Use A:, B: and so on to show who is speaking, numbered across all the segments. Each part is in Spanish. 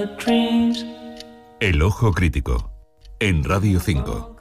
A: El Ojo Crítico, en Radio 5.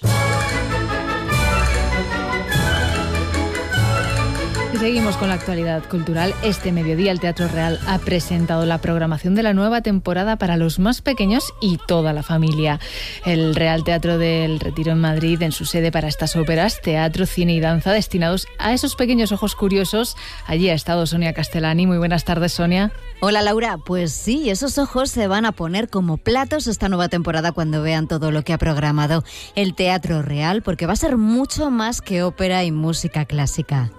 B: Seguimos con la actualidad cultural. Este mediodía el Teatro Real ha presentado la programación de la nueva temporada para los más pequeños y toda la familia. El Real Teatro del Retiro en Madrid, en su sede para estas óperas, teatro, cine y danza destinados a esos pequeños ojos curiosos. Allí ha estado Sonia Castellani. Muy buenas tardes, Sonia.
C: Hola, Laura. Pues sí, esos ojos se van a poner como platos esta nueva temporada cuando vean todo lo que ha programado el Teatro Real, porque va a ser mucho más que ópera y música clásica.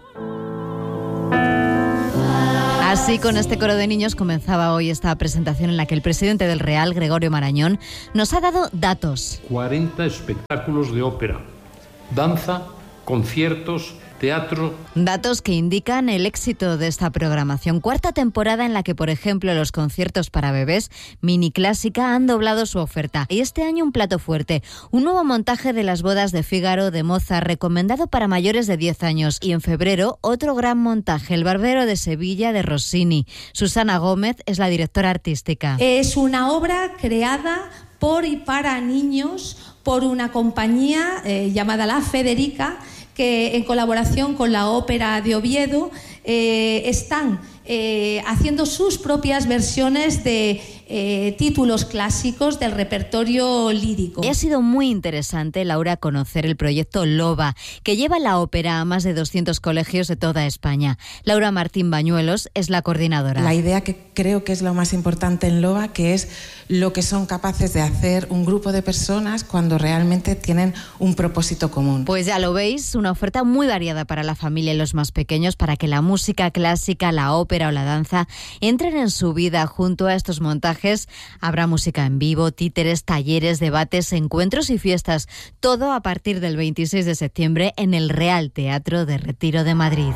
C: Así, con este coro de niños comenzaba hoy esta presentación en la que el presidente del Real, Gregorio Marañón, nos ha dado datos.
D: 40 espectáculos de ópera, danza, conciertos, teatro.
C: Datos que indican el éxito de esta programación. Cuarta temporada en la que, por ejemplo, los conciertos para bebés, Mini Clásica, han doblado su oferta. Y este año un plato fuerte, un nuevo montaje de las bodas de Fígaro de Mozart, recomendado para mayores de 10 años. Y en febrero, otro gran montaje, El Barbero de Sevilla de Rossini. Susana Gómez es la directora artística.
E: Es una obra creada por y para niños por una compañía llamada La Federica, que en colaboración con la Ópera de Oviedo están haciendo sus propias versiones de títulos clásicos del repertorio lírico.
C: Y ha sido muy interesante, Laura, conocer el proyecto LOBA, que lleva la ópera a más de 200 colegios de toda España. Laura Martín Bañuelos es la coordinadora.
F: La idea que creo que es lo más importante en LOBA, que es lo que son capaces de hacer un grupo de personas cuando realmente tienen un propósito común.
C: Pues ya lo veis, una oferta muy variada para la familia y los más pequeños, para que la música clásica, la ópera o la danza entren en su vida. Junto a estos montajes habrá música en vivo, títeres, talleres, debates, encuentros y fiestas. Todo a partir del 26 de septiembre en el Real Teatro de Retiro de Madrid.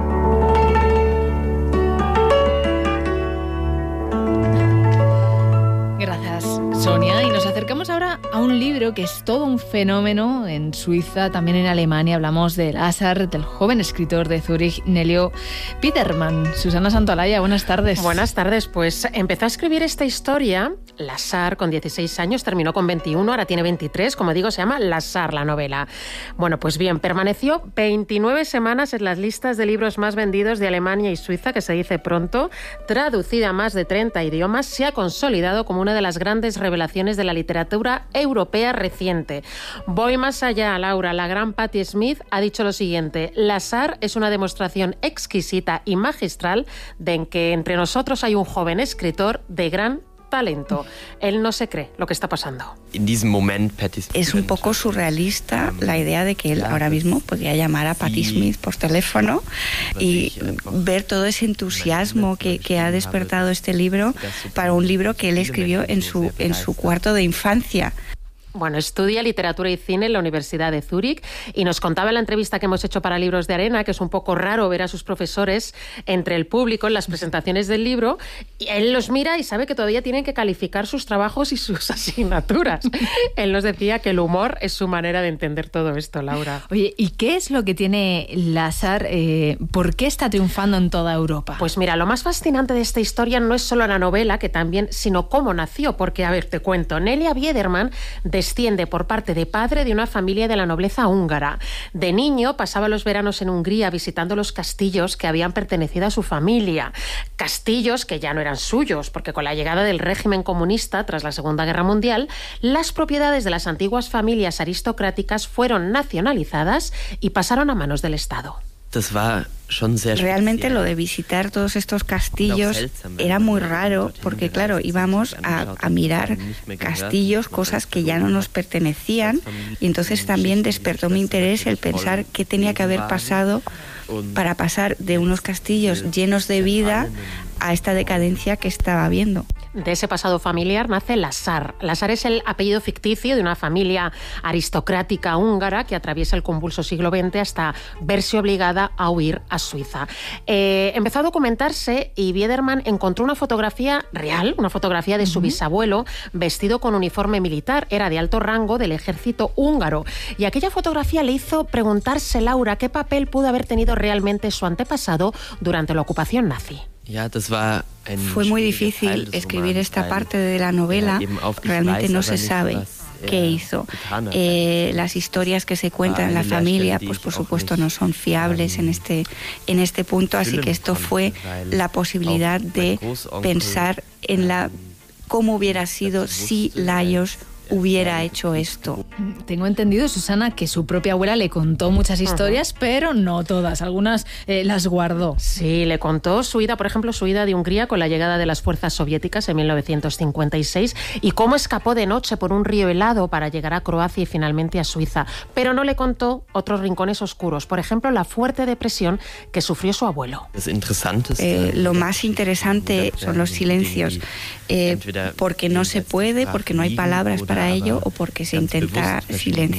B: Gracias, Sonia. Y nos acercamos ahora a un libro que es todo un fenómeno en Suiza, también en Alemania. Hablamos de Lázaro, del joven escritor de Zúrich, Nelio Petermann. Susana Santolaya, buenas tardes.
G: Buenas tardes. Pues empezó a escribir esta historia, Lázaro, con 16 años, terminó con 21, ahora tiene 23, como digo, se llama Lázaro, la novela. Bueno, pues bien, permaneció 29 semanas en las listas de libros más vendidos de Alemania y Suiza, que se dice pronto, traducida a más de 30 idiomas, se ha consolidado como una de las grandes revelaciones de la literatura europea reciente. Voy más allá, Laura. La gran Patti Smith ha dicho lo siguiente: Lázaro es una demostración exquisita y magistral de que entre nosotros hay un joven escritor de gran talento. Él no se cree lo que está pasando.
H: Es un poco surrealista la idea de que él ahora mismo podría llamar a Patti Smith por teléfono y ver todo ese entusiasmo que ha despertado este libro para un libro que él escribió en su cuarto de infancia.
G: Bueno, estudia literatura y cine en la Universidad de Zúrich y nos contaba en la entrevista que hemos hecho para Libros de Arena que es un poco raro ver a sus profesores entre el público en las presentaciones del libro, y él los mira y sabe que todavía tienen que calificar sus trabajos y sus asignaturas. Él nos decía que el humor es su manera de entender todo esto, Laura.
B: Oye, ¿y qué es lo que tiene Lázaro? ¿Por qué está triunfando en toda Europa?
G: Pues mira, lo más fascinante de esta historia no es solo la novela, que también, sino cómo nació, porque, a ver, te cuento, Nelia Biederman desciende por parte de padre de una familia de la nobleza húngara. De niño pasaba los veranos en Hungría visitando los castillos que habían pertenecido a su familia. Castillos que ya no eran suyos, porque con la llegada del régimen comunista tras la Segunda Guerra Mundial, las propiedades de las antiguas familias aristocráticas fueron nacionalizadas y pasaron a manos del Estado.
H: Realmente lo de visitar todos estos castillos era muy raro porque, claro, íbamos a mirar castillos, cosas que ya no nos pertenecían, y entonces también despertó mi interés el pensar qué tenía que haber pasado para pasar de unos castillos llenos de vida a esta decadencia que estaba viendo.
G: De ese pasado familiar nace Lázaro. Lázaro es el apellido ficticio de una familia aristocrática húngara que atraviesa el convulso siglo XX hasta verse obligada a huir a Suiza. Empezó a documentarse y Biederman encontró una fotografía real, una fotografía de su bisabuelo vestido con uniforme militar. Era de alto rango del ejército húngaro. Y aquella fotografía le hizo preguntarse, Laura, qué papel pudo haber tenido realmente su antepasado durante la ocupación nazi.
H: Fue muy difícil escribir esta parte de la novela. Realmente no se sabe qué hizo. Las historias que se cuentan en la familia, pues por supuesto no son fiables en este punto, así que esto fue la posibilidad de pensar en cómo hubiera sido si Lajos hubiera hecho esto.
B: Tengo entendido, Susana, que su propia abuela le contó muchas historias, pero no todas, algunas las guardó.
G: Sí, le contó su ida, por ejemplo, su ida de Hungría con la llegada de las fuerzas soviéticas en 1956 y cómo escapó de noche por un río helado para llegar a Croacia y finalmente a Suiza. Pero no le contó otros rincones oscuros, por ejemplo, la fuerte depresión que sufrió su abuelo.
H: Lo más interesante son los silencios, porque no se puede, porque no hay palabras para ello o porque se intenta silenciar.